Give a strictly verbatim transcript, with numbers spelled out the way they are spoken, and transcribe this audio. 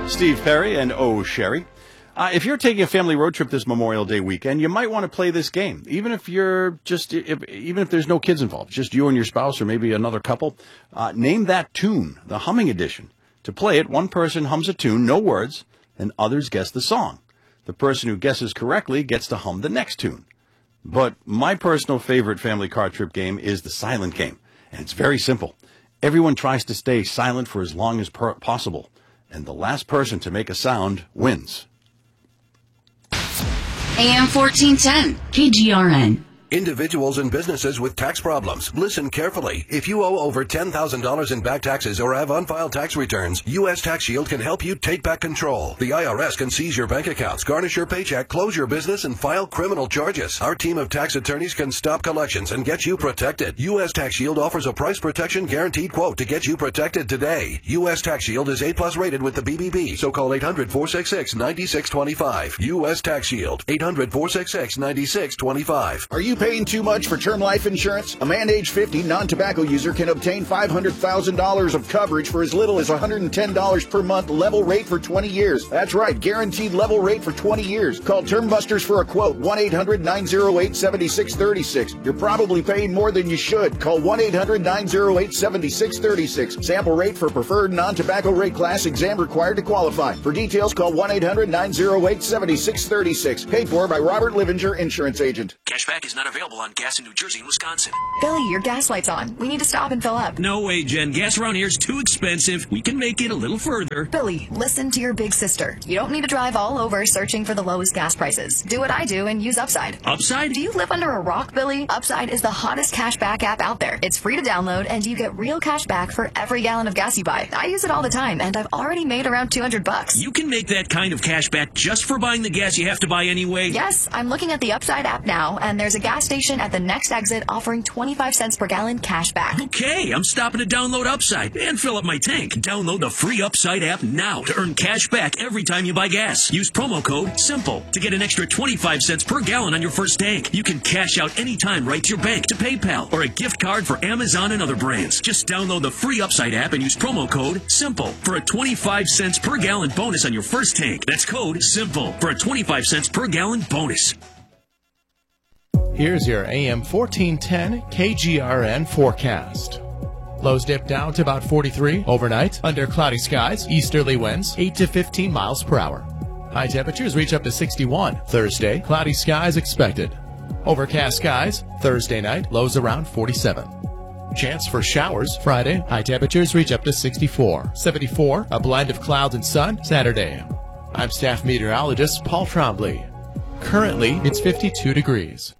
Steve Perry and Oh Sherry. Uh, if you're taking a family road trip this Memorial Day weekend, you might want to play this game, even if you're just, if, even if there's no kids involved, just you and your spouse or maybe another couple. Uh, name that tune, the humming edition. To play it, one person hums a tune, no words, and others guess the song. The person who guesses correctly gets to hum the next tune. But my personal favorite family car trip game is the silent game, and it's very simple. Everyone tries to stay silent for as long as per- possible, and the last person to make a sound wins. A M fourteen ten, K G R N. Individuals and businesses with tax problems, listen carefully. If you owe over ten thousand dollars in back taxes or have unfiled tax returns, U S Tax Shield can help you take back control. The I R S can seize your bank accounts, garnish your paycheck, close your business, and file criminal charges. Our team of tax attorneys can stop collections and get you protected. U S Tax Shield offers a price protection guaranteed quote to get you protected today. U S Tax Shield is A plus rated with the B B B, so call eight hundred, four six six, nine six two five. U S Tax Shield, eight hundred, four six six, nine six two five. Are you paying too much for term life insurance? A man age fifty non-tobacco user can obtain five hundred thousand dollars of coverage for as little as one hundred ten dollars per month, level rate for twenty years. That's right, guaranteed level rate for twenty years. Call Term Busters for a quote, one eight hundred, nine oh eight, seven six three six. You're probably paying more than you should. Call one eight hundred, nine oh eight, seven six three six. Sample rate for preferred non-tobacco rate class, exam required to qualify. For details, call one eight hundred, nine oh eight, seven six three six. Paid for by Robert Livinger, Insurance Agent. Cashback is not available on gas in New Jersey and Wisconsin. Billy, your gas light's on. We need to stop and fill up. No way, Jen. Gas around here is too expensive. We can make it a little further. Billy, listen to your big sister. You don't need to drive all over searching for the lowest gas prices. Do what I do and use Upside. Upside? Do you live under a rock, Billy? Upside is the hottest cashback app out there. It's free to download, and you get real cash back for every gallon of gas you buy. I use it all the time, and I've already made around two hundred bucks. You can make that kind of cash back just for buying the gas you have to buy anyway? Yes, I'm looking at the Upside app now, and there's a gas station at the next exit offering twenty-five cents per gallon cash back. Okay, I'm stopping to download Upside and fill up my tank. Download the free Upside app now to earn cash back every time you buy gas. Use promo code SIMPLE to get an extra twenty-five cents per gallon on your first tank. You can cash out anytime right to your bank, to PayPal, or a gift card for Amazon and other brands. Just download the free Upside app and use promo code SIMPLE for a twenty-five cents per gallon bonus on your first tank. That's code SIMPLE for a twenty-five cents per gallon bonus. Here's your A M fourteen ten K G R N forecast. Lows dip down to about forty-three overnight. Under cloudy skies, easterly winds eight to fifteen miles per hour. High temperatures reach up to sixty-one. Thursday, cloudy skies expected. Overcast skies, Thursday night, lows around forty-seven. Chance for showers Friday, high temperatures reach up to sixty-four. seventy-four, a blend of clouds and sun Saturday. I'm staff meteorologist Paul Trombley. Currently, it's fifty-two degrees.